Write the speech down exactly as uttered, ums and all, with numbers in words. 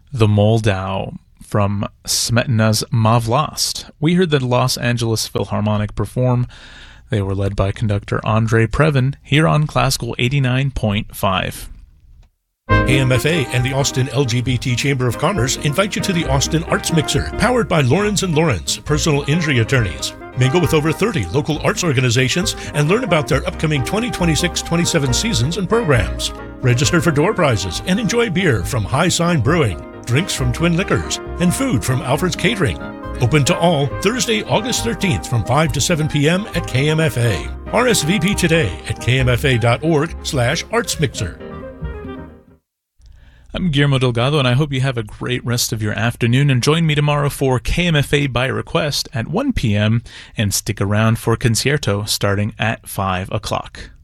The Moldau from Smetana's Ma Vlast. We heard the Los Angeles Philharmonic perform. They were led by conductor Andre Previn here on Classical eighty-nine point five. A M F A and the Austin L G B T Chamber of Commerce invite you to the Austin Arts Mixer, powered by Lawrence and Lawrence, personal injury attorneys. Mingle with over thirty local arts organizations and learn about their upcoming twenty twenty-six twenty-seven seasons and programs. Register for door prizes and enjoy beer from High Sign Brewing, drinks from Twin Liquors, and food from Alfred's Catering. Open to all Thursday, August thirteenth from five to seven p.m. at K M F A. R S V P today at k m f a dot org slash arts mixer. I'm Guillermo Delgado, and I hope you have a great rest of your afternoon. And join me tomorrow for K M F A by request at one p.m. and stick around for Concierto starting at five o'clock.